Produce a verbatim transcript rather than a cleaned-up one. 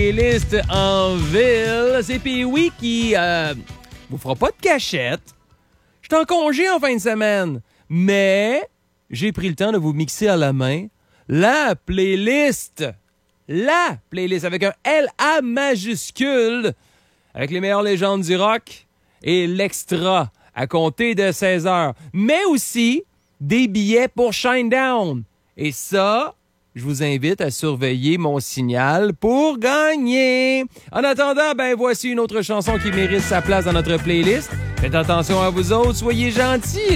playlist en ville. C'est Pee-Wee qui euh, vous fera pas de cachette. Je suis en congé en fin de semaine, mais j'ai pris le temps de vous mixer à la main la playlist. La playlist avec un L A majuscule, avec les meilleures légendes du rock et l'extra à compter de seize heures. Mais aussi des billets pour Shinedown. Et ça, je vous invite à surveiller mon signal pour gagner. En attendant, ben voici une autre chanson qui mérite sa place dans notre playlist. Faites attention à vous autres, soyez gentils.